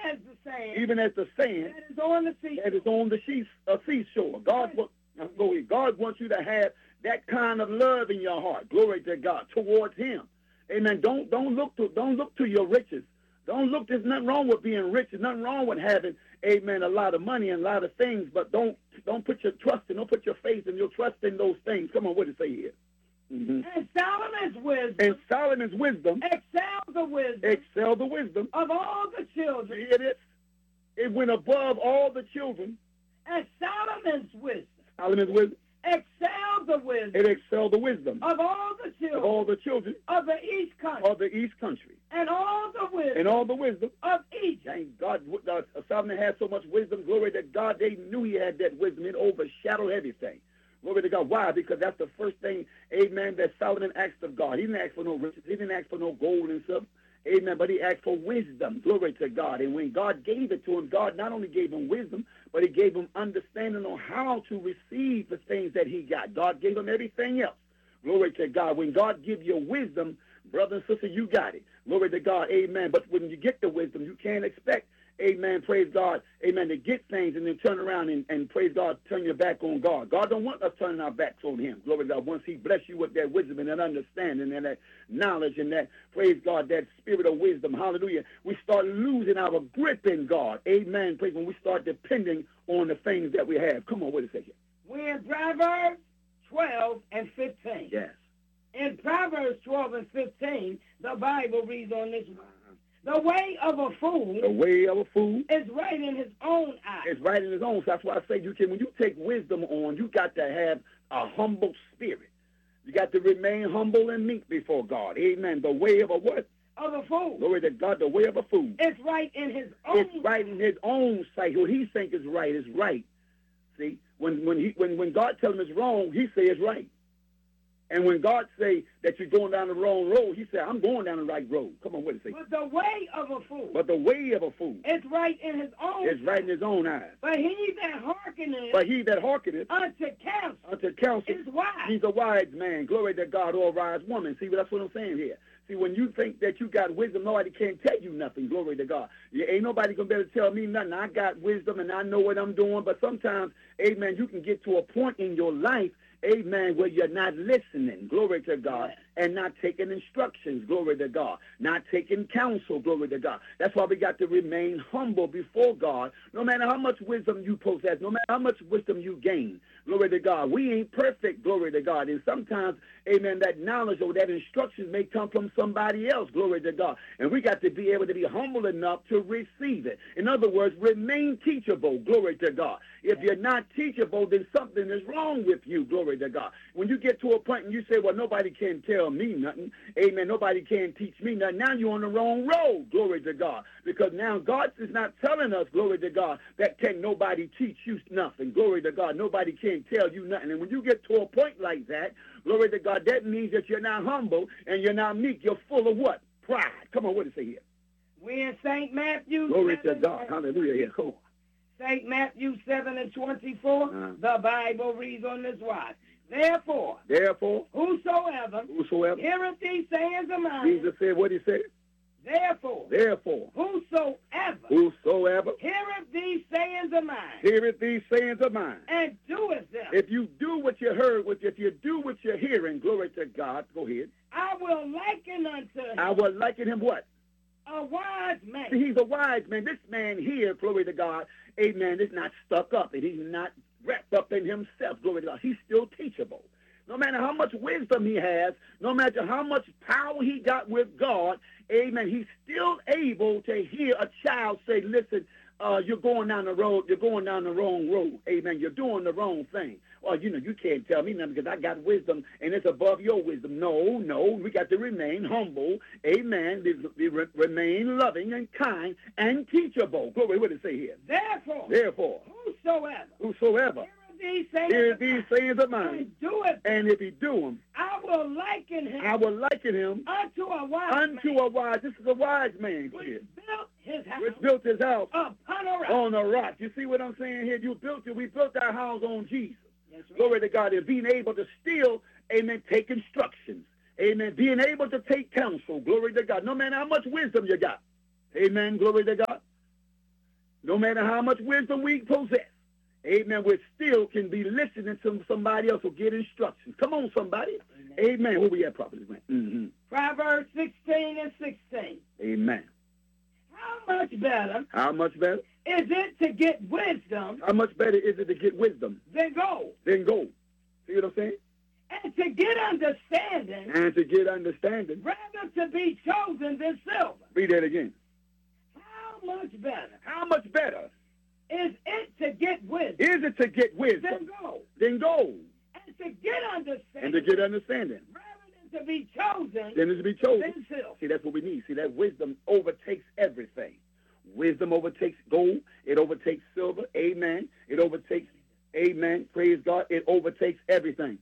as the sand, even as the sand that is on the seashore. That is on the seashore. God wants you to have that kind of love in your heart. Glory to God towards Him. Amen. Don't look to your riches. Don't look. There's nothing wrong with being rich. There's nothing wrong with having, amen, a lot of money and a lot of things. But don't put your trust in, don't put your faith and your trust in those things. Come on, what does it say here? Mm-hmm. And Solomon's wisdom excels the wisdom of all the children. It went above all the children. And Solomon's wisdom excelled the wisdom of all the children of the East country, and all the wisdom of Egypt. Thank God, Solomon had so much wisdom. Glory to God. They knew he had that wisdom. It overshadowed everything. Glory to God. Why? Because that's the first thing, amen, that Solomon asked of God. He didn't ask for no riches. He didn't ask for no gold and stuff. Amen. But he asked for wisdom. Glory to God. And when God gave it to him, God not only gave him wisdom, but he gave him understanding on how to receive the things that he got. God gave him everything else. Glory to God. When God gives you wisdom, brother and sister, you got it. Glory to God. Amen. But when you get the wisdom, you can't expect, amen, praise God, amen, to get things and then turn around and praise God, turn your back on God. God don't want us turning our backs on him. Glory to God. Once he bless you with that wisdom and that understanding and that knowledge and that, praise God, that spirit of wisdom, hallelujah, we start losing our grip in God. Amen. Praise when we start depending on the things that we have. Come on, what does it say here? We're in Proverbs 12 and 15. Yes. In Proverbs 12 and 15, the Bible reads on this one. The way of a fool is right in his own eyes. It's right in his own. So that's why I say when you take wisdom on, you got to have a humble spirit. You got to remain humble and meek before God. Amen. The way of a what? Of a fool. Glory to God. The way of a fool. It's right in his own. It's right in his own sight. What he think is right is right. See, when God tells him it's wrong, he say it's right. And when God say that you're going down the wrong road, he said, I'm going down the right road. Come on, what does it say? But the way of a fool. It's right in his own. It's right in his own eyes. But he that hearkeneth. Unto counsel. Is wise. He's a wise man. Glory to God, or wise woman. See, that's what I'm saying here. See, when you think that you got wisdom, nobody can't tell you nothing. Glory to God. Ain't nobody going to be able to tell me nothing. I got wisdom and I know what I'm doing. But sometimes, amen, you can get to a point in your life, amen, where you're not listening, glory to God, and not taking instructions, glory to God, not taking counsel, glory to God. That's why we got to remain humble before God, no matter how much wisdom you possess, no matter how much wisdom you gain, glory to God. We ain't perfect, glory to God, and sometimes, amen, that knowledge or that instruction may come from somebody else, glory to God, and we got to be able to be humble enough to receive it. In other words, remain teachable, glory to God. If you're not teachable, then something is wrong with you, glory to God. When you get to a point and you say, well, nobody can tell me nothing, amen, nobody can teach me nothing, now you're on the wrong road, glory to God, because now God is not telling us, glory to God, that can nobody teach you nothing, glory to God, nobody can tell you nothing. And when you get to a point like that, glory to God, that means that you're not humble and you're not meek, you're full of what? Pride. Come on, what does it say here? We're in St. Matthew. Glory to God, hallelujah, here, come on. St. Matthew 7 and 24, the Bible reads on this wise. Therefore, whosoever heareth these sayings of mine. Jesus said what he said? Therefore, whosoever heareth these sayings of mine. And doeth them. If you do what you heard, if you do what you're hearing, glory to God, go ahead. I will liken unto him. I will liken him what? A wise man. He's a wise man. This man here, glory to God, amen, is not stuck up and he's not wrapped up in himself, glory to God. He's still teachable. No matter how much wisdom he has, no matter how much power he got with God, amen, he's still able to hear a child say, listen, you're going down the road, you're going down the wrong road, amen, you're doing the wrong thing. Well, you can't tell me nothing because I got wisdom and it's above your wisdom. No, we got to remain humble, amen, remain loving and kind and teachable. Glory, what does it say here? Therefore, whosoever hear these sayings of mine, and if he do them, I will liken him unto a wise. This is a wise man. Which built his house upon a rock. You see what I'm saying here? We built our house on Jesus. Yes, right. Glory to God. And being able to still, amen, take instructions. Amen. Being able to take counsel. Glory to God. No matter how much wisdom you got. Amen. Glory to God. no matter how much wisdom we possess, amen, we still can be listening to somebody else or get instructions. Come on, somebody. Amen. Where we at, Prophet? Mm-hmm. Proverbs 16 and 16. Amen. How much better? How much better? Is it to get wisdom? How much better is it to get wisdom? Than gold. Than gold. See what I'm saying? And to get understanding. And to get understanding. Rather to be chosen than silver. Read that again. How much better? How much better? Is it to get wisdom? Is it to get wisdom? Than gold. Than gold. And to get understanding. And to get understanding. Rather than to be chosen. Than to be chosen. Than silver. See, that's what we need. See, that wisdom overtakes everything. Wisdom overtakes gold. It overtakes silver. Amen. It overtakes, amen, praise God. It overtakes everything.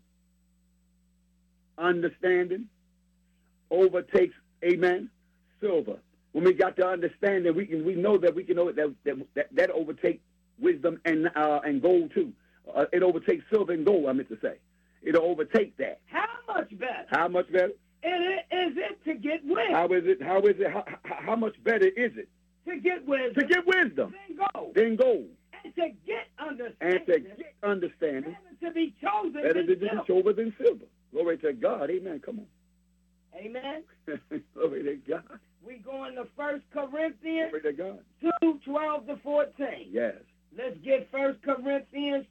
Understanding overtakes, amen, silver. When we got the understanding, we know that we can know that overtakes wisdom and gold too. It overtakes silver and gold, I meant to say. It'll overtake that. How much better? How much better? Is it to get wisdom? How is it? How much better is it? To get wisdom. To get wisdom. Then gold. Then gold. And to get understanding. And to get understanding. Better to be chosen better than to be silver. chosen than silver. Glory to God. Amen. Come on. Amen. Glory to God. We going to 1 Corinthians Glory to God. 2:12-14. Yes. Let's get 1 Corinthians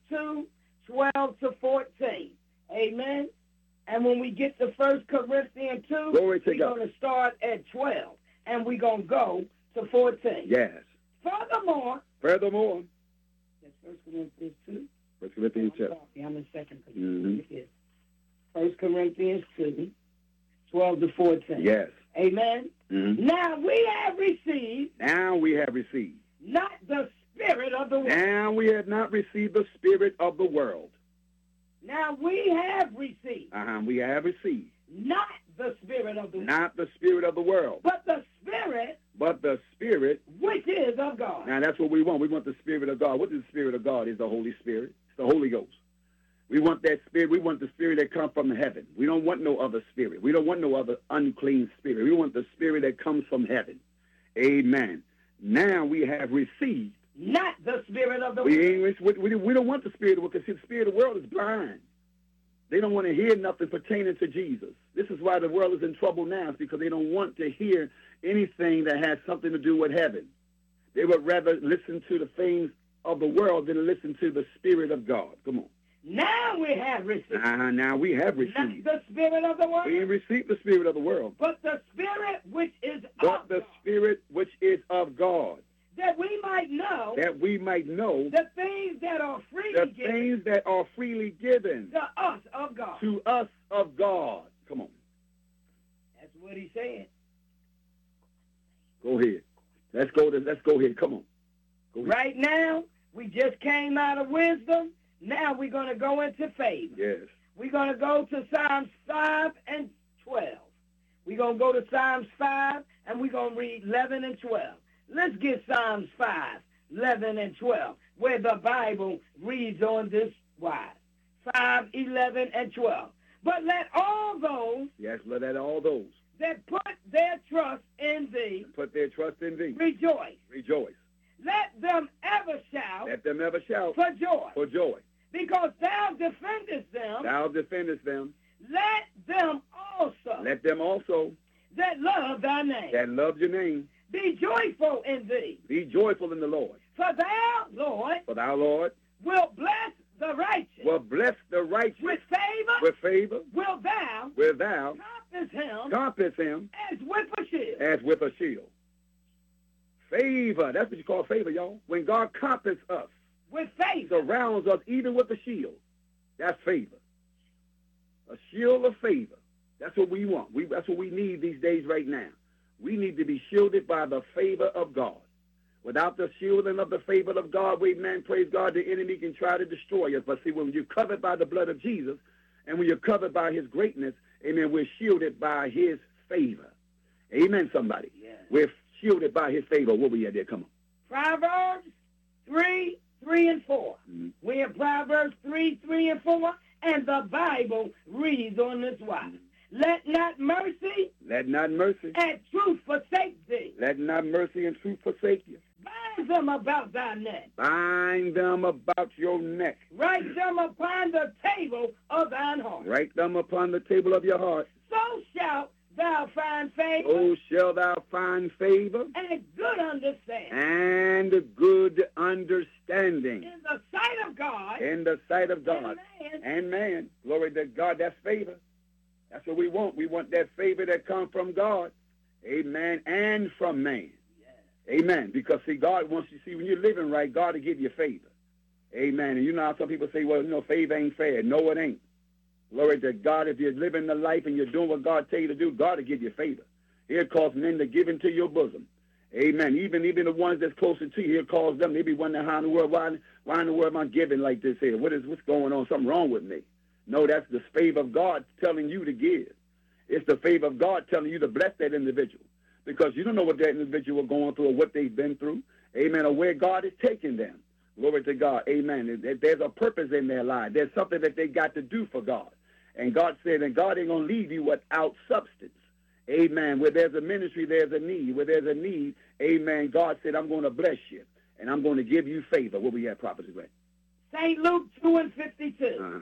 2:12-14. Amen. And when we get to 1 Corinthians 2, Glory to we're God. going to start at 12. And we're going to go to 14. Yes. Furthermore, That's 1 Corinthians 2. 1 Corinthians chapter. I'm in 2 Corinthians. Mm-hmm. 1 Corinthians 2:12-14. Yes. Amen. Mm-hmm. Now we have received. Now we have received. Not the spirit of the world. Now we have not received the spirit of the world. Now we have received. We have received. Not the spirit of the world. Not the spirit of the world. But the spirit. But the spirit. Which is of God. Now that's what we want. We want the spirit of God. What is the spirit of God? Is the Holy Spirit. It's the Holy Ghost. We want that spirit. We want the spirit that comes from heaven. We don't want no other spirit. We don't want no other unclean spirit. We want the spirit that comes from heaven. Amen. Now we have received. Not the spirit of the world. We don't want the spirit of the world because the spirit of the world is blind. They don't want to hear nothing pertaining to Jesus. This is why the world is in trouble now. It's because they don't want to hear anything that has something to do with heaven. They would rather listen to the things of the world than listen to the spirit of God. Come on. Now we have received. Now we have received. Not the spirit of the world. We ain't received the spirit of the world. But the spirit which is of God. Spirit which is of God. That we might know. That we might know. The things that are freely given. The things that are freely given. To us of God. To us of God. Come on. That's what he said. Go ahead. Let's go ahead. Come on. Go ahead. Right now, we just came out of wisdom. Now we're going to go into favor. Yes. We're going to go to Psalms 5 and 12. We're going to go to Psalms 5, and we're going to read 11 and 12. Let's get Psalms 5, 11 and 12, where the Bible reads on this wise. 5, 11, and 12. But let all those. Yes, let all those. That put their trust in thee. Put their trust in thee. Rejoice. Rejoice. Let them ever shout. Let them ever shout. For joy. For joy. Because thou defendest them. Thou defendest them. Let them also. Let them also. That love thy name. That love your name. Be joyful in thee. Be joyful in the Lord. For thou, Lord. For thou, Lord. Will bless the righteous. Will bless the righteous. With favor. With favor. Will thou. Will thou. Compass him. As with a shield. As with a shield. Favor. That's what you call favor, y'all. When God compasses us. With favor. Surrounds us even with a shield. That's favor. A shield of favor. That's what we want. That's what we need these days right now. We need to be shielded by the favor of God. Without the shielding of the favor of God, praise God, the enemy can try to destroy us. But see, when you're covered by the blood of Jesus, and when you're covered by his greatness, amen, we're shielded by his favor. Amen, somebody. Yes. We're shielded by his favor. What we at there? Come on. Proverbs 3, 3 and 4. Mm-hmm. We have Proverbs 3, 3 and 4, and the Bible reads on this wise. Mm-hmm. Let not mercy and truth forsake thee. Let not mercy and truth forsake you. Bind them about thy neck. Bind them about your neck. Write them upon the table of thine heart. Write them upon the table of your heart. So shalt thou find favor. So shall thou find favor. And good understanding. And good understanding. In the sight of God. In the sight of God. And man. Glory to God. That's favor. That's what we want. We want that favor that comes from God. Amen. And from man. Yes. Amen. Because, see, God wants you to see when you're living right, God will give you favor. Amen. And you know how some people say, well, favor ain't fair. No, it ain't. Glory to God. If you're living the life and you're doing what God tell you to do, God will give you favor. He'll cause men to give into your bosom. Amen. Even the ones that's closer to you, he'll cause them. They be wondering how in the world, why in the world am I giving like this here? What's going on? Something wrong with me. No, that's the favor of God telling you to give. It's the favor of God telling you to bless that individual. Because you don't know what that individual is going through or what they've been through. Amen. Or where God is taking them. Glory to God. Amen. There's a purpose in their life. There's something that they got to do for God. And God said, and God ain't going to leave you without substance. Amen. Where there's a ministry, there's a need. Where there's a need, amen, God said, I'm going to bless you. And I'm going to give you favor. What we have, Prophet Grant? St. Luke 2:52.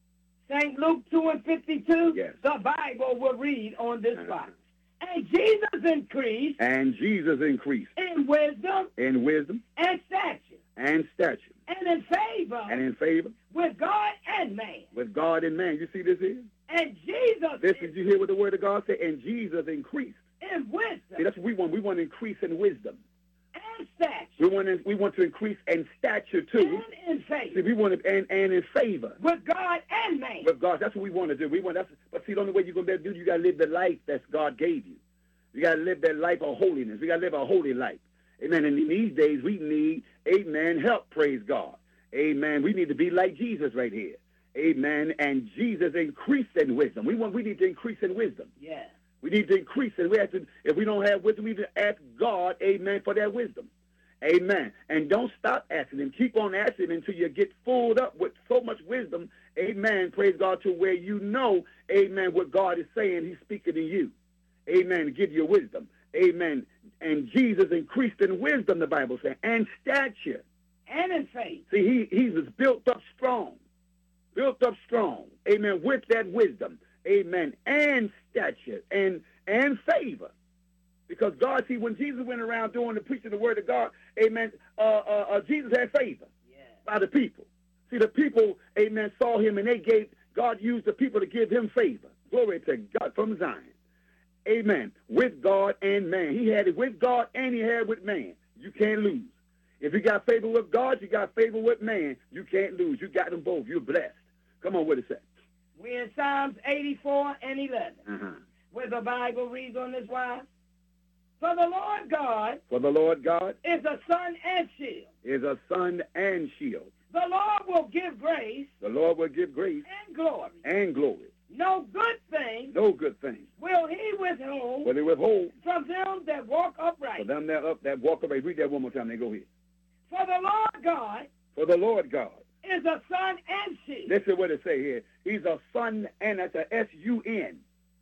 St. Luke 2:52. Yes. The Bible will read on this spot. And Jesus increased. And Jesus increased. In wisdom. In wisdom. And stature. And stature. And in favor. And in favor. With God and man. With God and man. You see this here? And Jesus. Did you hear what the word of God said? And Jesus increased. In wisdom. See, that's what we want. We want to increase in wisdom. And stature. We want to increase in stature too. And in favor. See, we want to, and in favor. With God and man. With God. That's what we want to do. But see, the only way you're going to be able to do it, you got to live the life that God gave you. You got to live that life of holiness. We got to live a holy life. Amen. And in these days, we need, amen, help, praise God. Amen. We need to be like Jesus right here. Amen. And Jesus increased in wisdom. We need to increase in wisdom. Yeah. We need to increase it. We have to, if we don't have wisdom, we need to ask God, amen, for that wisdom. Amen. And don't stop asking him. Keep on asking until you get filled up with so much wisdom, amen, praise God, to where you know, amen, what God is saying. He's speaking to you. Amen. To give you wisdom. Amen. And Jesus increased in wisdom, the Bible says, and stature. And in faith. See, he was built up strong. Built up strong. Amen. With that wisdom. Amen. And stature. And favor. Because God, see, when Jesus went around doing the preaching the word of God, amen, Jesus had favor by the people. See, the people, amen, saw him and God used the people to give him favor. Glory to God from Zion. Amen. With God and man. He had it with God and he had it with man. You can't lose. If you got favor with God, you got favor with man. You can't lose. You got them both. You're blessed. Come on, what it say? We're in Psalms 84 and 11. Where the Bible reads on this wise. For the Lord God. For the Lord God. Is a sun and shield. Is a sun and shield. The Lord will give grace. The Lord will give grace. And glory. And glory. No good thing. No good thing. Will he withhold. Will he withhold. From them that walk upright. For them that walk upright. Read that one more time. Then go ahead. For the Lord God. For the Lord God. Is a sun and shield. Listen what it say here. He's a sun and that's a S-U-N.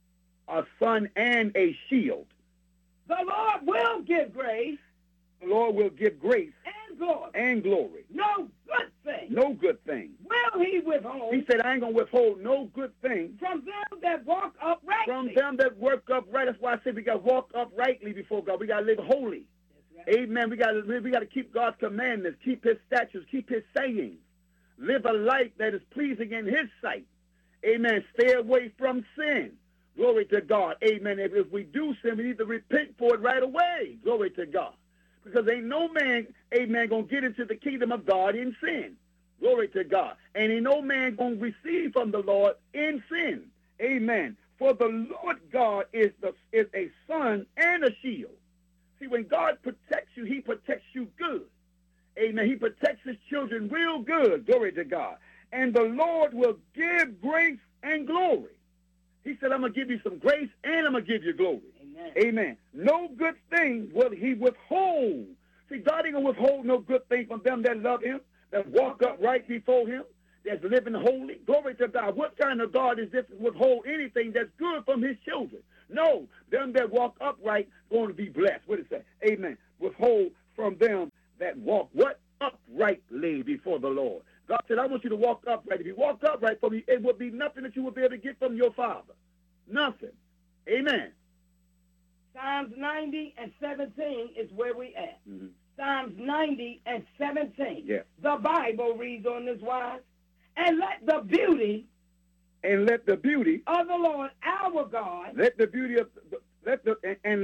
A sun and a shield. The Lord will give grace. The Lord will give grace. And glory. And glory. No good thing. No good thing. Will he withhold. He said, I ain't going to withhold no good thing. From them that walk uprightly. From them that work upright. That's why I said we got to walk uprightly before God. We got to live holy. Right. Amen. We got to keep God's commandments, keep his statutes, keep his sayings. Live a life that is pleasing in his sight. Amen. Stay away from sin. Glory to God. Amen. If we do sin, we need to repent for it right away. Glory to God. Because ain't no man, amen, going to get into the kingdom of God in sin. Glory to God. And ain't no man going to receive from the Lord in sin. Amen. For the Lord God is a sun and a shield. See, when God protects you, he protects you good. Amen. He protects his children real good. Glory to God. And the Lord will give grace and glory. He said, I'm going to give you some grace and I'm going to give you glory. Amen. Amen. No good thing will he withhold. See, God ain't going to withhold no good thing from them that love him, that walk upright before him, that's living holy. Glory to God. What kind of God is this to withhold anything that's good from his children? No. Them that walk upright going to be blessed. What does it say? Amen. Withhold from them that walk what? Uprightly before the Lord. God said, I want you to walk upright. If you walk upright for me, it will be nothing that you will be able to get from your Father. Nothing. Amen. Psalms 90 and 17 is where we at. Mm-hmm. Psalms 90 and 17. Yeah. The Bible reads on this wise, and let the beauty and let the beauty of the Lord our God let the beauty of let the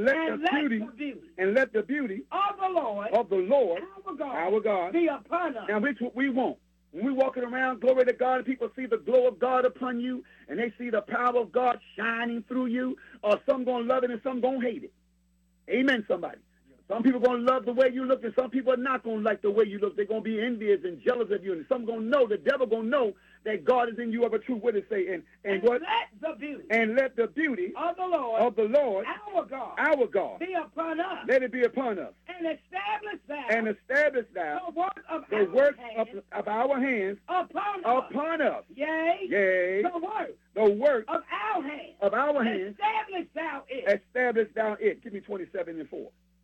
beauty of the Lord our God be upon us. Now, which what we want. When we're walking around, glory to God, and people see the glow of God upon you, and they see the power of God shining through you, or some going to love it and some going to hate it. Amen, somebody. Some people are going to love the way you look, and some people are not going to like the way you look. They're going to be envious and jealous of you, and some going to know, the devil going to know that God is in you of a truth. What did it say? And what? Let the beauty of the Lord our God be upon us. Let it be upon us. And establish thou the work of our hands upon us. Yea, the work of our hands. Establish thou it. Give me 27 and 4.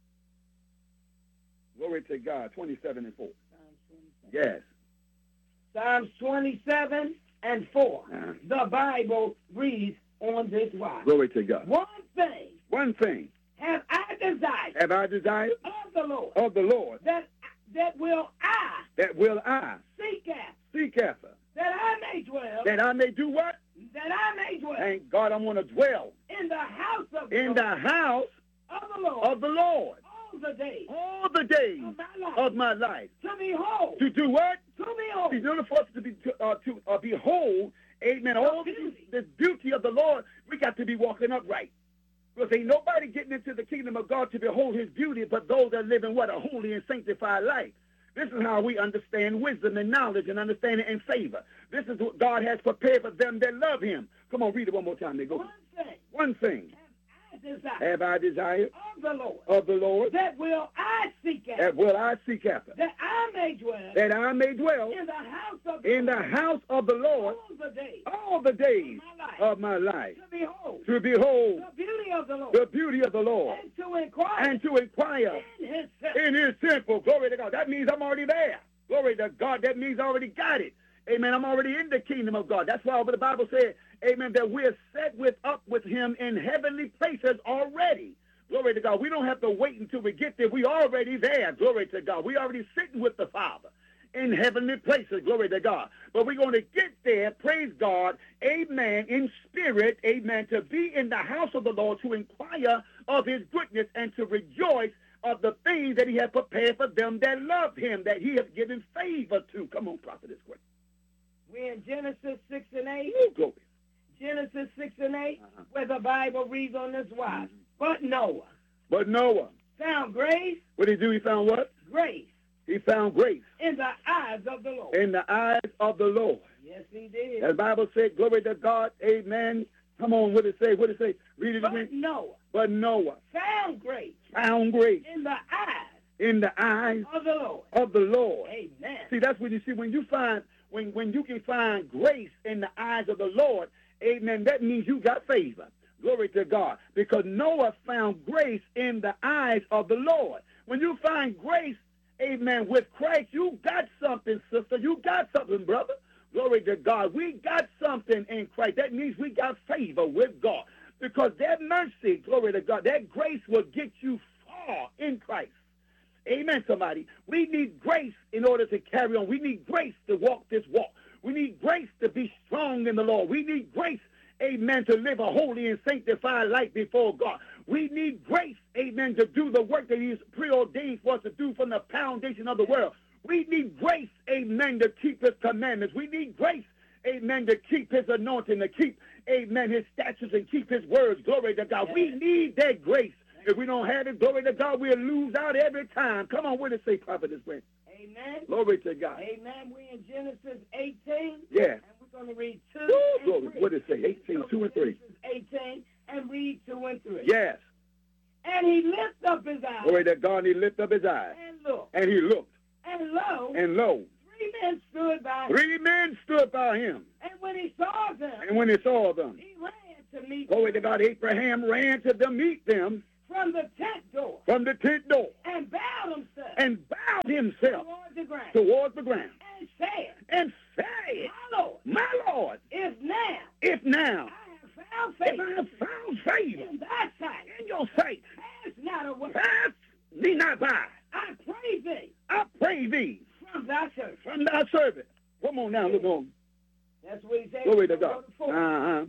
Glory to God. 27 and 4. Yes. Psalms 27 and 4. The Bible reads on this wise. Glory to God. One thing have I desired of the Lord that will I seek after. That I may dwell. That I may do what? That I may dwell. Thank God, I want to dwell in the house of the Lord. All the days of my life. To behold. To do what? To behold. In order for us to behold, amen, all the beauty of the Lord, we got to be walking upright. Because ain't nobody getting into the kingdom of God to behold his beauty but those that live in what? A holy and sanctified life. This is how we understand wisdom and knowledge and understanding and favor. This is what God has prepared for them that love him. Come on, read it one more time. One thing. Have I desired of the Lord that will I seek after. That I may dwell in the house of the Lord all the days of my life. To behold the beauty of the Lord. And to inquire in his temple. Glory to God. That means I'm already there. Glory to God. That means I already got it. Amen. I'm already in the kingdom of God. That's why the Bible said, amen, that we're set up with him in heavenly places already. Glory to God. We don't have to wait until we get there. We already there. Glory to God. We already sitting with the Father in heavenly places. Glory to God. But we're going to get there, praise God, amen, in spirit, amen, to be in the house of the Lord, to inquire of his goodness and to rejoice of the things that he has prepared for them that love him, that he has given favor to. Come on, prophetess, quick. We're in Genesis 6 and 8. Ooh, glory. Genesis 6 and 8, where the Bible reads on this wise. But Noah found grace. What did he do? He found what? Grace. He found grace. In the eyes of the Lord. In the eyes of the Lord. Yes, he did. The Bible said, glory to God, amen. Come on, what did it say? What did it say? Read it again. But Noah found grace. In the eyes. In the eyes of the Lord. Amen. See, that's what you see. When you find, when you can find grace in the eyes of the Lord, amen, that means you got favor. Glory to God. Because Noah found grace in the eyes of the Lord. When you find grace, amen, with Christ, you got something, sister. You got something, brother. Glory to God. We got something in Christ. That means we got favor with God. Because that mercy, glory to God, that grace will get you far in Christ. Amen, somebody. We need grace in order to carry on. We need grace to walk this walk. We need grace to be strong in the Lord. We need grace, amen, to live a holy and sanctified life before God. We need grace, amen, to do the work that he's preordained for us to do from the foundation of the world. We need grace, amen, to keep his commandments. We need grace, amen, to keep his anointing, to keep, amen, his statutes and keep his words. Glory to God. We need that grace. If we don't have it, glory to God, we'll lose out every time. Come on, what did it say, Prophetess Brent? Amen. Glory to God. Amen. We're in Genesis 18. Yeah. And we're going to read 2 and 3. What did it say? 18, 2 and 3. Genesis 18 and read 2 and 3. Yes. And he lifted up his eyes. Glory to God, and he lifted up his eyes. And looked. And he looked. And lo. And lo. 3 men stood by him. 3 men stood by him. And when he saw them. He ran to meet glory them. to God, Abraham ran to meet them. From the tent door. From the tent door. And bowed himself. and bowed himself towards the ground, and said, my Lord, if now if now if I have found favor in thy sight, in your sight, pass not away. pass me not by. I pray thee I pray thee from thy servant. from thy servant. Come on now, look on. That's what he said. Glory to God. Uh-huh.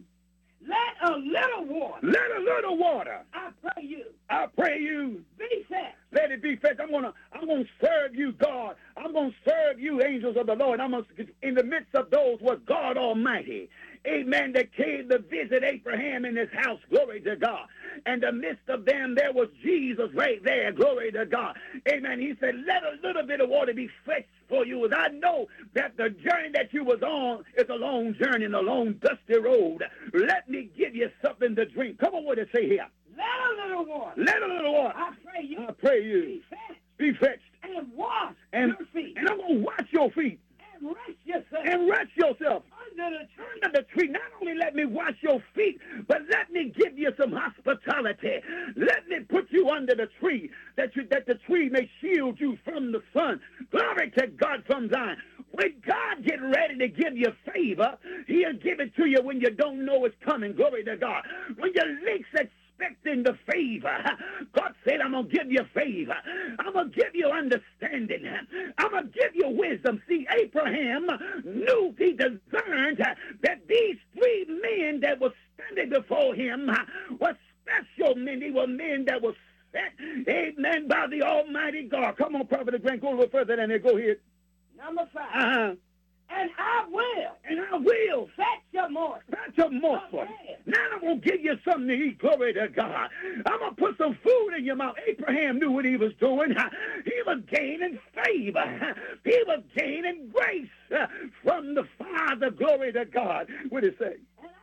Let a little water, Let a little water, I pray you, I pray you, be fed. let it be fed. I'm gonna serve you, God. I'm gonna serve you, angels of the Lord. In the midst of those was God Almighty. Amen. That came to visit Abraham in his house. Glory to God. And in the midst of them, there was Jesus right there. Glory to God. Amen. He said, let a little bit of water be fetched for you. As I know that the journey that you was on is a long journey and a long dusty road. Let me give you something to drink. Come on, what does it say here? Let a little water. Let a little water. I pray you. I pray Be you. fed. Be fetched. And wash And, your feet. and I'm going to wash your feet. And rest yourself And rest yourself under the tree. under the tree. Not only let me wash your feet, but let me give you some hospitality. Let me put you under the tree, that the tree may shield you from the sun. Glory to God from Zion. When God get ready to give you favor, he'll give it to you when you don't know it's coming. Glory to God. When you're least expecting the favor, God said, I'm going to give you favor. I'm going to give you understanding. I'm going to give you wisdom. See, Abraham knew, he discerned that these three men that were standing before him were special men. They were men that were set, amen, by the Almighty God. Come on, Prophet Grant, go a little further than that. Go ahead. Number 5. Uh-huh. And I will And I will fetch your morsel. fetch a morsel. Now I'm going to give you something to eat. Glory to God. I'm going to put some food in your mouth. Abraham knew what he was doing. He was gaining favor. He was gaining grace from the Father. Glory to God. What did it say?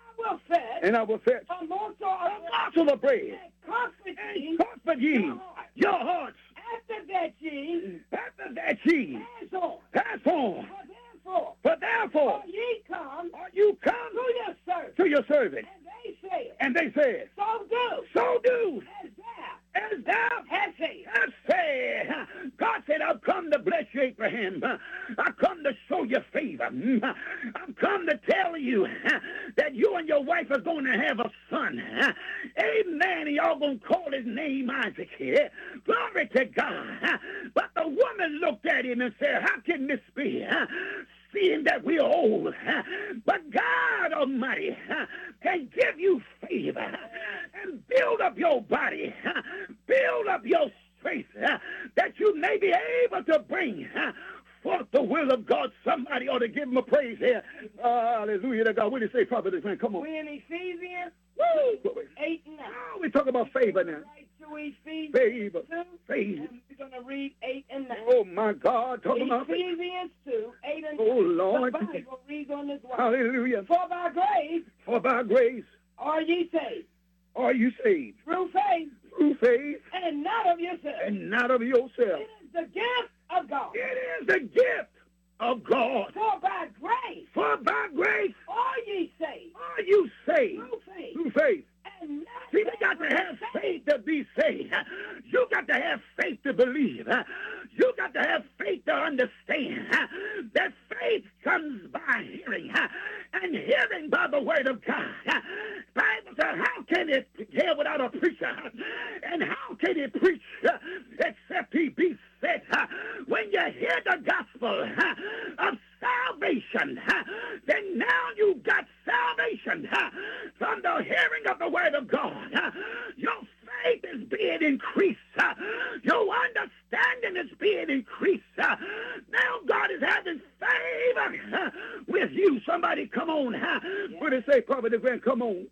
And I will fetch And I will fetch a morsel a morsel of bread. and Comfort ye your hearts. After that ye After that ye pass on. pass on. For For therefore are you come to your servant. to your servant. And they said, And they said, so do so do as thou as thou hast said. hast said. God said, I've come to bless you, Abraham. I've come to show you favor. I've come to tell you that you and your wife are going to have a son. Amen. Y'all going to call his name Isaac here. Glory to God. But the woman looked at him and said, how can this be? Seeing that we're old, but God Almighty can give you favor and build up your body, build up your strength, that you may be able to bring forth the will of God. Somebody ought to give him a praise here. Hallelujah to God. What do you say, Prophet? Come on. We're in Ephesians Woo! 8 and 9. Oh, we talk about favor now. Right to Ephesians Favor. 2, Favor. and we're going to read 8 and 9. Oh, my God. Talking about favor. Ephesians 2, 8 and 9. Oh, Lord. The Bible reads on this one. Hallelujah. For by grace For by grace are ye saved, are you saved through faith, through faith and not of yourself. and not of yourself. It is the gift of God. It is the gift of God. For by grace For by grace are ye saved, are you saved through faith, through faith. and not See, we got to have faith to be saved. You got to have faith to believe. You got to have faith to understand that faith comes by hearing, and hearing by the word of God. Bible says, how can it hear without a preacher? And how can it preach except he be sent? When you hear the gospel of salvation, then now you got salvation from the hearing of the word of God. Your faith is being increased. Your understanding is being increased. Now God is having favor with you. Somebody come on. What did it say, Prophet Grant? Come on.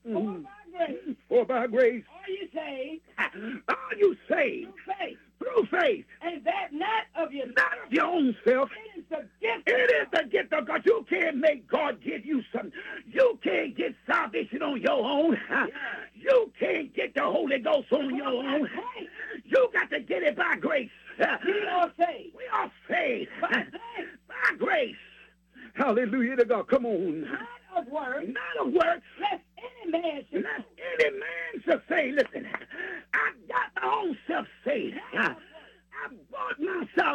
For by grace For by grace are you saved, are you saved through faith, through faith, and that not of yourself. not of your own self. It is the gift. It is the gift of God. You can't make God give you something. You can't get salvation on your own. You can't get the Holy Ghost on your own. You got to get it by grace. We are saved. We are saved By faith, by grace. Hallelujah to God. Come on. not of works, Not of works. lest any man should Let any man should say, listen, I got my own self saved. I bought my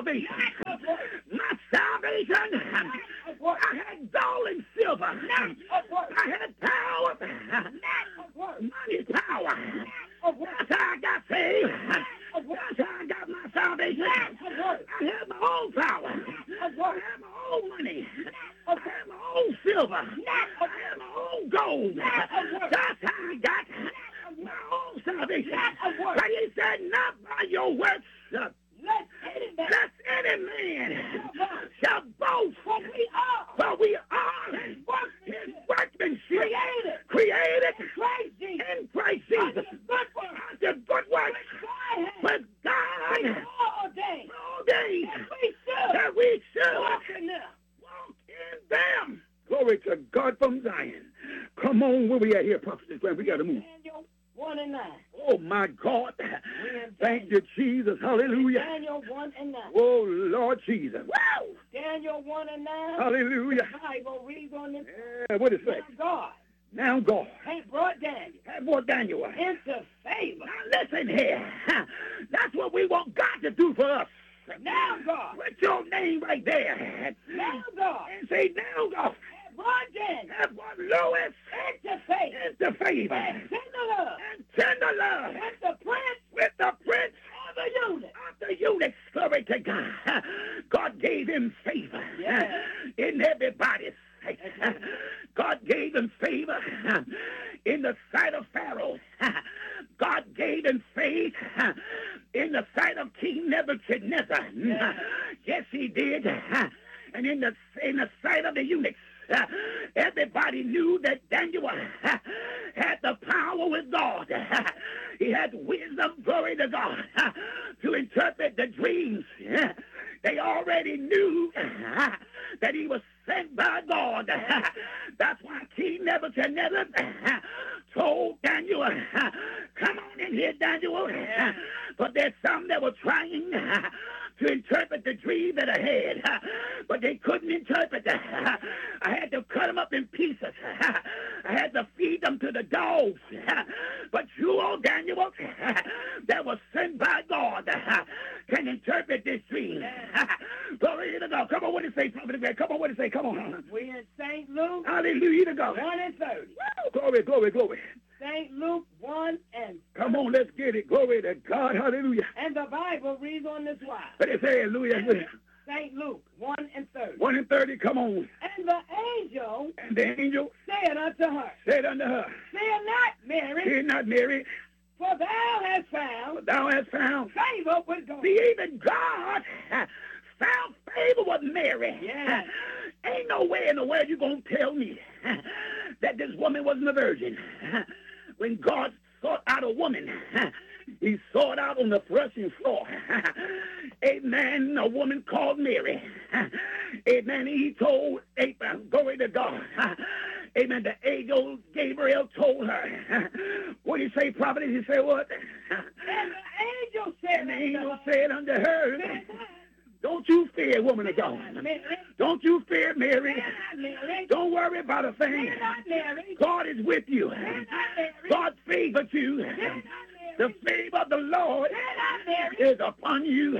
My salvation. I had gold and silver. I had power. Money, power. That's how I got saved. That's how I got my salvation. I had my own power. I had my own money. I had my own silver. I had my own gold. That's how I got my own salvation. But he said, not by your works. Let any man shall boast. For we are his workmanship, created in Christ Jesus. The good works with God ordained that we should walk in them. Glory to God from Zion. Come on, where we at here, Prophet Graham? We got to move. 1 and 9. Oh, my God. Thank you, Jesus. Hallelujah. Daniel 1 and 9. Oh, Lord Jesus. Wow. Daniel 1 and 9. Hallelujah. The Bible reads on this. Yeah, what is that? Now God had brought Daniel into favor. Now listen here. That's what we want God to do for us. Now God. Put your name right there. Now God. And say, now God. Brought Daniel. Have brought Lois into favor. And tender love. With the prince of the eunuchs. Glory to God. God gave him favor in everybody's sight. God gave him favor in the sight of Pharaoh. God gave him faith in the sight of King Nebuchadnezzar. Yes, he did. And in the sight of the eunuchs. Everybody knew that Daniel had the power with God. He had wisdom, glory to God, to interpret the dreams. They already knew that he was sent by God. That's why King Nebuchadnezzar told Daniel, come on in here, Daniel. But there's some that were trying to interpret the dream that I had, but they couldn't interpret that. I had to cut them up in pieces. I had to feed them to the dogs. But you, oh Daniel, that was sent by God, can interpret this dream. Glory to God. Come on, what did it say, Prophet Greg? Come on, what did it say? Come on. We in St. Luke. Hallelujah to God. 1 and 30. Glory, glory, glory. St. Luke 1 and 30. Come on, let's get it. Glory to God. Hallelujah. And the Bible reads on this wise. But it says, hallelujah. St. Luke 1 and 30. 1 and 30, come on. And the angel said unto her, Fear not, Mary. Fear not, Mary. For thou hast found favor with God. See, even God found favor with Mary. Yeah. Ain't no way in the world you going to tell me that this woman wasn't a virgin. When God sought out a woman, he sought out on the threshing floor. Amen. A woman called Mary. Amen. He told Abraham, glory to God. Amen. The angel Gabriel told her. What did he say, prophet? He said what? And the angel said unto her, don't you fear, woman of God. Don't you fear, Mary. Don't worry about a thing. God is with you. God favored you. The favor of the Lord is upon you.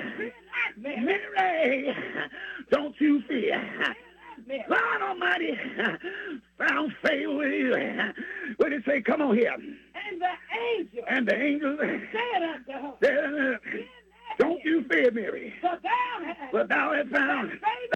Mary, don't you fear. God Almighty found favor with you. What did it say? Come on here. And the angel said unto her, don't you fear, Mary. For thou hast found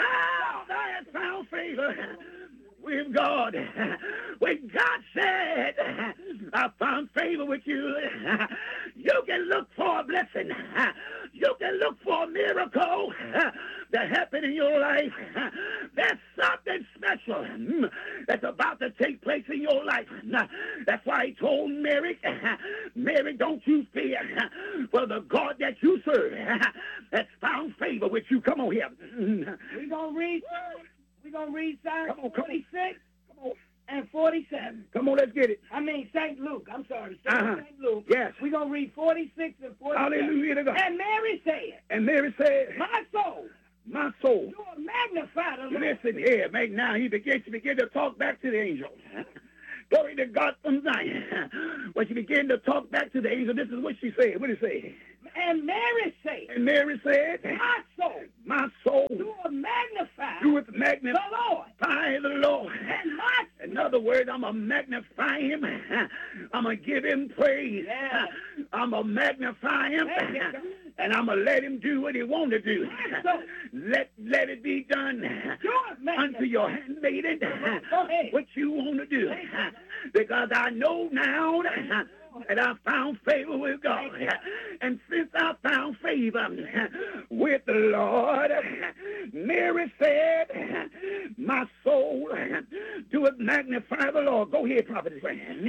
favor with God. When God said, I found favor with you, you can look for a blessing. You can look for a miracle that happened in your life. There's something special that's about to take place in your life. That's why he told Mary, Mary, don't you fear, for the God that you serve has found favor with you. Come on here. We're going to read Psalm 46 and 47. Come on, let's get it. I mean, St. Luke. I'm sorry. St. Luke. Yes. We're going to read 46 and 47. Hallelujah to God. And Mary said, my soul, you are magnified, O Lord. Listen here, man. Now he begins to talk back to the angel. Glory to God from Zion. When she began to talk back to the angel, this is what she said. What did it say? And Mary said, And Mary said, my soul do it magnify magnify the Lord. And my In other words, I'm going to magnify him. I'm going to give him praise. Yeah. I'm going to magnify him. Thank you, God. And I'm going to let him do what he want to do. So- Let it be done unto your handmaiden Go ahead. what you want to do. Thank you, God. Because I know now that I found favor with God. And since I found favor with the Lord, Mary said, my soul doeth magnify the Lord. Go ahead, Prophet.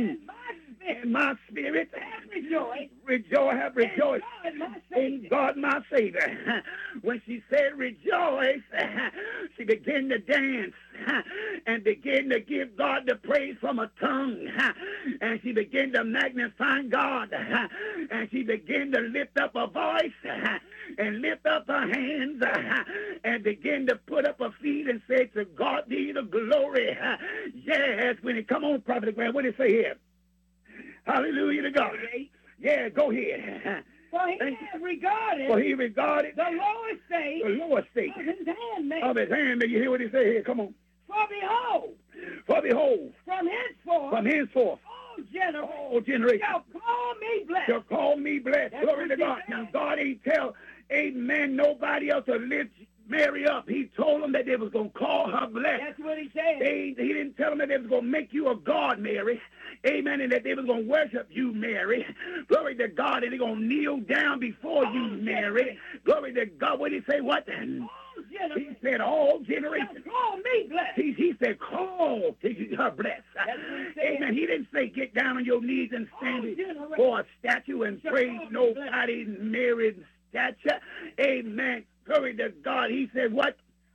And my spirit have rejoiced in God my Savior. When she said rejoice, she began to dance and began to give God the praise from her tongue. And she began to magnify God. And she began to lift up her voice and lift up her hands and begin to put up her feet and say, to God be the glory. Yes, when it come on, Prophet Grant, what did it say here? Hallelujah to God. Yeah, go ahead. For he regarded the lower state of his handmaid. of his handmaid. You hear what he say here? Come on. For behold, from henceforth, all generations all generations shall call me blessed. That's Glory to what he God. said. Now, God ain't tell, amen, nobody else to lift Mary up. He told them that they was going to call her blessed. That's what he said. He didn't tell them that they was going to make you a god, Mary. Amen. And that they was going to worship you, Mary. Glory to God. And they're going to kneel down before you, Mary. Glory to God. What did he say? What? He said all generations. Call me blessed. He said call to her blessed. That's what he said. Amen. He didn't say get down on your knees and stand generations for a statue and shall praise call me nobody's Mary's stature. Amen. Glory to God. He said what?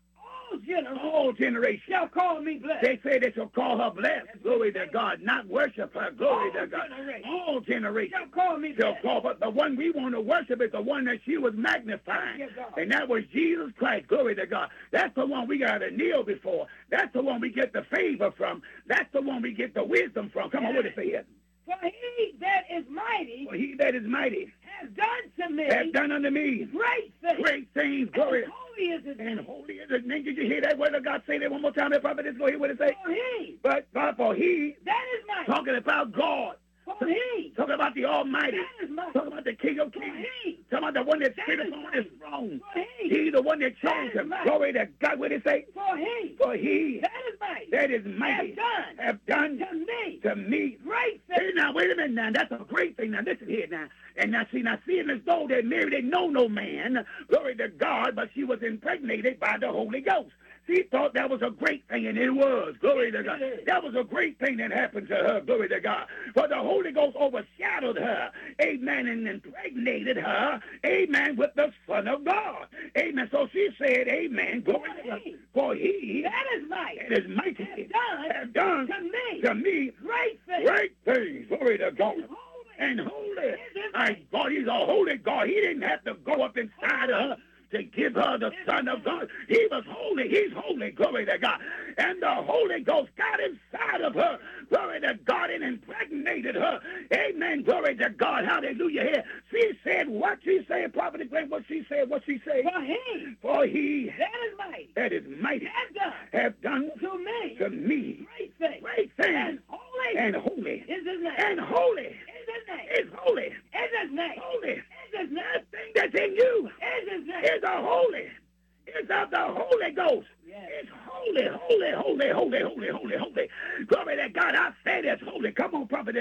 All generations shall call me blessed. They say they shall call her blessed. Glory to God. Not worship her. Glory to God. All generations Shall call me shall blessed. call. But the one we want to worship is the one that she was magnifying. Thank you, God. And that was Jesus Christ. Glory to God. That's the one we got to kneel before. That's the one we get the favor from. That's the one we get the wisdom from. Come on, what it say here? For he that is mighty For he that is mighty has done to me has done unto me great things. great things. Glory. And holy is his And name. holy is his name. Did you hear that word of God? Say that one more time. Prophet, go ahead. What it say? For he But God, for he, that is mighty. talking about God. For he Talking about the Almighty. that is mighty. Talking about the King of For Kings. he Talking about the one that that sitteth is on his throne. For he He the one that chose that is him. mighty. Glory to God. What it say? For he For he that is mighty that is mighty have done to me to me. great Hey, things. now, wait a minute now. That's a great thing. Now, listen here now. And now, seeing as though that Mary didn't know no man, glory to God, but she was impregnated by the Holy Ghost. She thought that was a great thing, and it was. Glory to God. That was a great thing that happened to her. Glory to God. For the Holy Ghost overshadowed her. Amen. And impregnated her. Amen. With the Son of God. Amen. So she said, amen. Glory to God. For he That is mighty. that is mighty have done to me to me great things. great things. Glory to God. And holy. My God, he's a holy God. He didn't have to go up inside of her to give her the Son of God. He was holy. He's holy. Glory to God. And the Holy Ghost got inside of her. Glory to God, and impregnated her. Amen. Glory to God. Hallelujah. Here. She said what she said. Prophet Grant, what she said. What she said. For he that is mighty have done to me to me great things. great things. And holy And holy. is his name. And holy Is his name. is holy. Is his name. Holy. Is his name. That thing that's in you Is his name. is a holy. It's of the Holy Ghost. Yes. It's holy, holy, holy, holy, holy, holy, holy. Glory to God. I said it's holy. Come on, Prophet.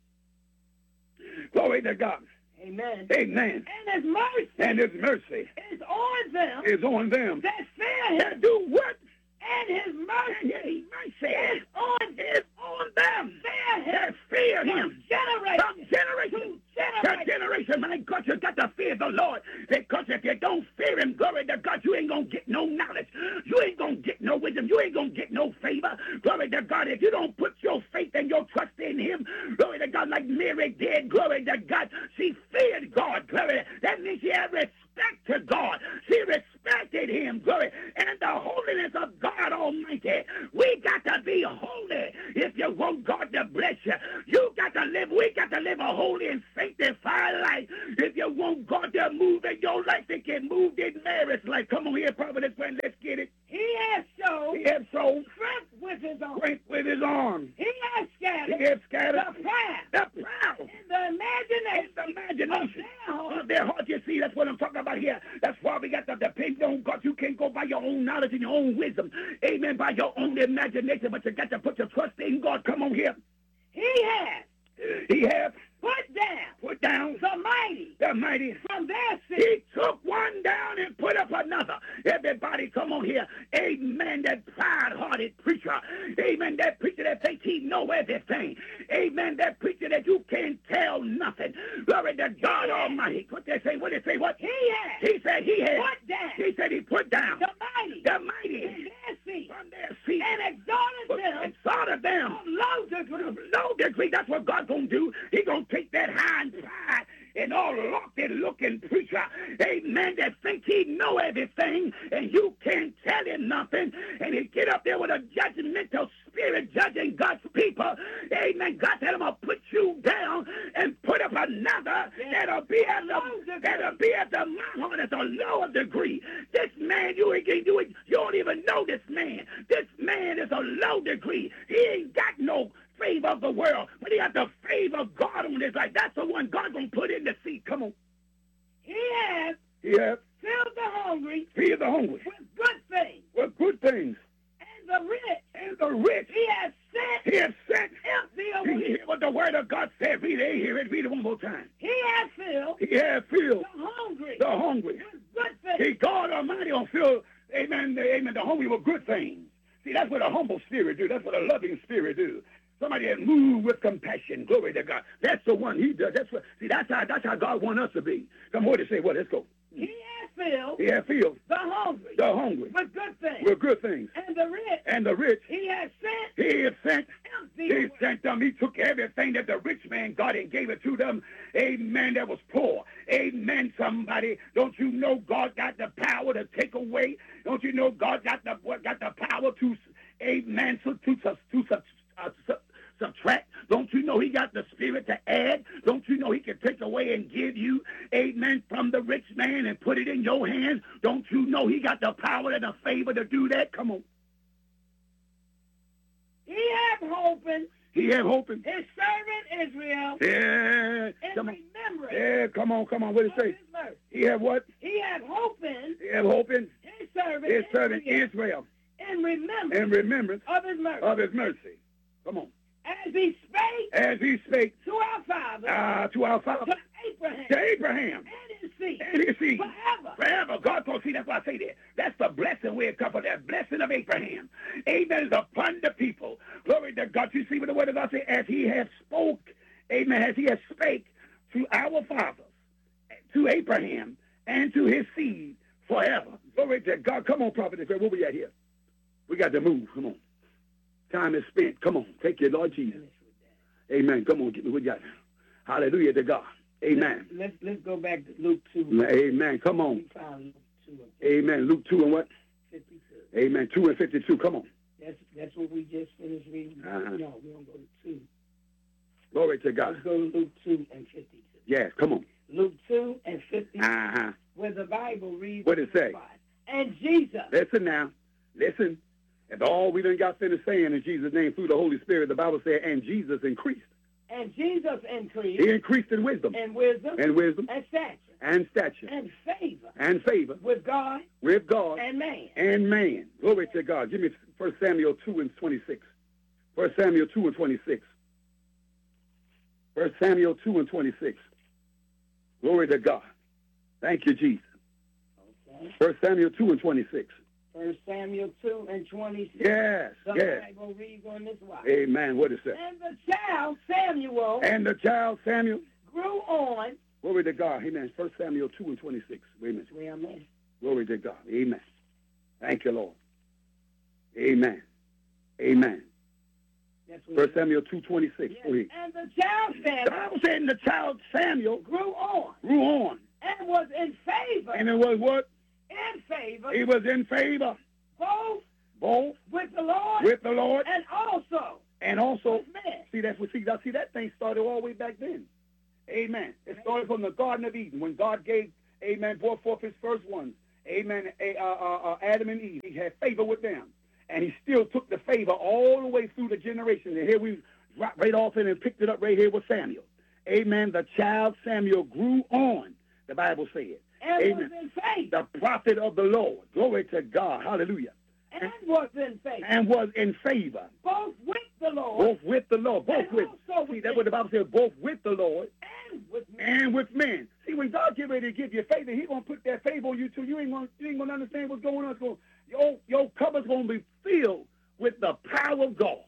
Glory to God. Amen. Amen. And his mercy And his mercy is on them is on them that fear him. that do what? And his mercy And his mercy is on them fear him. that fear him. From Generation generation to generation. My God, you got to fear the Lord. Because if you don't fear him, glory to God, you ain't going to get no knowledge. You ain't going to get no wisdom. You ain't going to get no favor. Glory to God. If you don't put your faith and your trust in him, glory to God, like Mary did, glory to God, she feared God. Glory. That means she had respect to God. She respected him. Glory. And the holiness of God Almighty. We got to be holy if you want God to bless you. You got got to live a holy and sanctified life. If you want God to move in your life, it can move in marriage life. Come on here, Prophet friend, let's get it. He has shown strength with his arm. Strength with his arm. He has scattered the proud. The imagination of their heart. You see, that's what I'm talking about here. That's why we got to depend on God. You can't go by your own knowledge and your own wisdom. Amen. By your own imagination, but you got to put your trust in God. Come on here. He has put down the mighty from their seat. He took one down and put up another. Everybody, come on here. Amen. That pride-hearted preacher. Amen. That preacher that thinks he know everything. Amen. That preacher that you can't tell nothing. Glory to God Almighty. What they say? What they say? What? He has. He said he had. Put down. He said he put down the mighty from their seat. And exalted them of low degree. That's what God's going to do. He's going to take that high and pride and all lofty-looking preacher, amen, that think he know everything and you can't tell him nothing, and he get up there with a judgmental spirit judging God's people. Amen. God said, I'm going to put you down and put up another that'll be at the mountain at a lower degree. This man, you don't even know this man. This man is a low degree. He ain't got no favor of the world, but he got the favor of God on his life. That's the one God's going to put in the seat. Come on. He has filled the hungry with good things. And the rich. He has sent empty away. You hear what the word of God said? Read it one more time. He has filled the hungry with good things. See, God Almighty will fill, amen, the hungry with good things. See, that's what a humble spirit do. That's what a loving spirit do. Somebody that move with compassion. Glory to God. That's the one he does. That's how God wants us to be. Come on, to say what? Let's go. He has filled the hungry with good things. And the rich. He has sent them. He took everything that the rich man got and gave it to them. Amen. That was poor. Amen. Somebody, don't you know God got the power to take away? Don't you know God got the power to, amen, to subtract? Don't you know he got the spirit to add? Don't you know he can take away and give you, amen, from the rich man and put it in your hands? Don't you know he got the power and the favor to do that? Come on. He have hopen. His servant Israel. Yeah. Come on. Remembrance. Yeah, come on. What did it say? He have what? He have hopen. His servant Israel. In remembrance of his mercy. Come on. As he spake to our father, to Abraham, and his seed, forever. God told, see, that's why I say that. That's the blessing we're covered. That blessing of Abraham. Amen. Is upon the people. Glory to God. You see what the word of God says? As he has spoke, amen, as he has spake to our fathers, to Abraham, and to his seed forever. Glory to God. Come on, prophet. Where we at here? We got to move. Come on. Time is spent. Come on. Take your Lord Jesus. Amen. Come on. Get me what you got. Hallelujah to God. Amen. Let's go back to Luke 2. Amen. Come on. Amen. Luke 2 and what? 52. Amen. 2 and 52. Come on. That's what we just finished reading. No, we're going to go to 2. Glory to God. Let's go to Luke 2 and 52. Yes, come on. Luke 2 and 52. Where the Bible reads. What it say? And Jesus. Listen now. Listen. And all we done got finished saying in Jesus' name through the Holy Spirit, the Bible said, and Jesus increased. And Jesus increased. He increased in wisdom. And wisdom. And stature. And favor. With God. And man. Glory to God. Give me 1 Samuel 2 and 26. 1 Samuel 2 and 26. 1 Samuel 2 and 26. Glory to God. Thank you, Jesus. Okay. 1 Samuel 2 and 26. 1 Samuel 2 and 26. Yes. The Bible reads on this way. Amen. What is it? And the child Samuel. Grew on. Glory to God. Amen. 1 Samuel 2 and 26. Wait a minute. Amen. Glory to God. Amen. Thank you, Lord. Amen. Amen. 1 Samuel 2:26. Yes. And the child Samuel. The Bible said, the child Samuel grew on. And was in favor. And it was what? In favor. He was in favor. Both with the Lord. And And also, see that thing started all the way back then. Amen. It started from the Garden of Eden when God gave, amen, brought forth his first ones. Amen. Adam and Eve. He had favor with them. And he still took the favor all the way through the generations. And here we dropped right off in and picked it up right here with Samuel. Amen. The child Samuel grew on, the Bible said. And amen. Was in faith. The prophet of the Lord. Glory to God. Hallelujah. And was in faith. And was in favor. Both with the Lord. Both with the Lord. Both with. See, that's what the Bible said. Both with the Lord. And with men. See, when God get ready to give you favor, he's going to put that favor on you too. You ain't going to understand what's going on. Your cupboard's going to be filled with the power of God.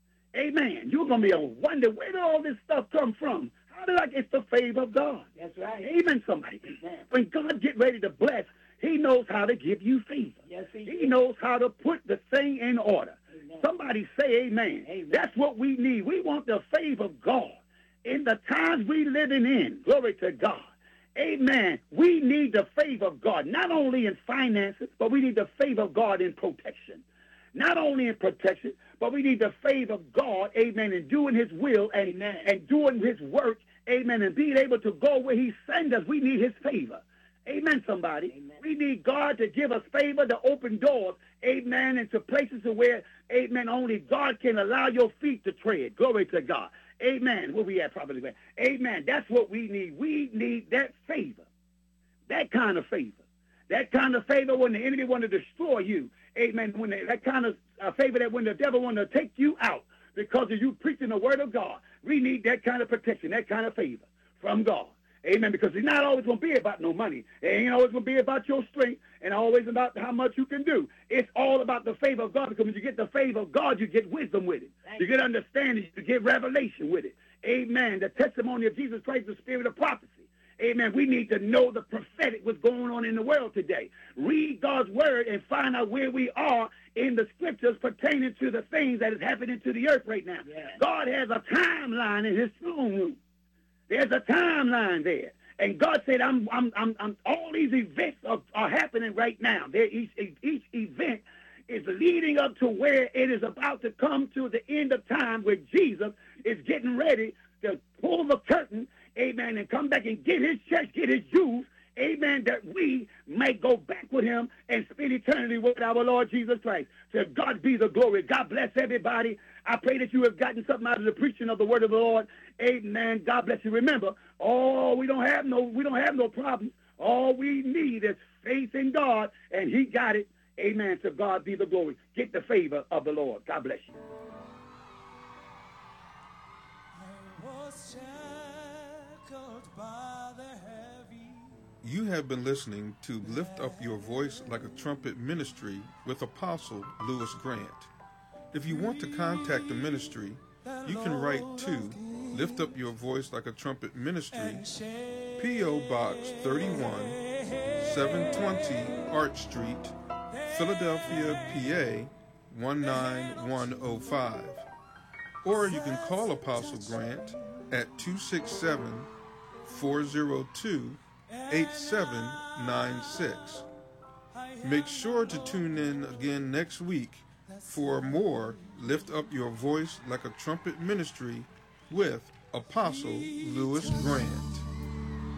Amen. You're going to be a wonder, where did all this stuff come from? How did I get the favor of God? That's right. Amen, somebody. Amen. When God get ready to bless, he knows how to give you favor. Yes, he knows how to put the thing in order. Amen. Somebody say amen. Amen. That's what we need. We want the favor of God in the times we living in. Glory to God. Amen. We need the favor of God, not only in finances, but we need the favor of God in protection. Not only in protection, but we need the favor of God, amen, in doing his will and doing his work, amen, and being able to go where he sends us. We need his favor. Amen, somebody. Amen. We need God to give us favor to open doors, amen, into places where, amen, only God can allow your feet to tread. Glory to God. Amen. Where we at, Prophet? Amen. That's what we need. We need that favor. That kind of favor. That kind of favor when the enemy want to destroy you. Amen. When that kind of favor that when the devil want to take you out because of you preaching the word of God. We need that kind of protection, that kind of favor from God. Amen. Because it's not always going to be about no money. It ain't always going to be about your strength and always about how much you can do. It's all about the favor of God, because when you get the favor of God, you get wisdom with it. You get understanding. You get revelation with it. Amen. The testimony of Jesus Christ, the spirit of prophecy. Amen. We need to know the prophetic, what's going on in the world today. Read God's word and find out where we are in the scriptures pertaining to the things that is happening to the earth right now. Yeah. God has a timeline in his throne room. There's a timeline there. And God said, I'm all these events are happening right now. Each event is leading up to where it is about to come to the end of time, where Jesus is getting ready to pull the curtain, amen, and come back and get his church, get his Jews, amen, that we may go back with him and spend eternity with our Lord Jesus Christ. To God be the glory. God bless everybody. I pray that you have gotten something out of the preaching of the word of the Lord. Amen. God bless you. Remember, we don't have no problems. All we need is faith in God, and he got it. Amen. To God be the glory. Get the favor of the Lord. God bless you. You have been listening to Lift Up Your Voice Like a Trumpet Ministry with Apostle Lewis Grant. If you want to contact the ministry, you can write to Lift Up Your Voice Like a Trumpet Ministry, P.O. Box 31, 720 Arch Street, Philadelphia, PA 19105. Or you can call Apostle Grant at 267-402-8796. Make sure to tune in again next week for more Lift Up Your Voice Like a Trumpet Ministry with Apostle Lewis Grant.